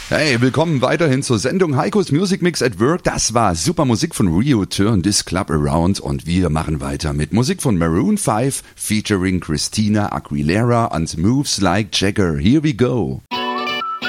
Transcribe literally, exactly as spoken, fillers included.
Hey, willkommen weiterhin zur Sendung Heikos Music Mix at Work. Das war super Musik von Rio, Turn This Club Around, und wir machen weiter mit Musik von Maroon five featuring Christina Aguilera und Moves Like Jagger. Here we go.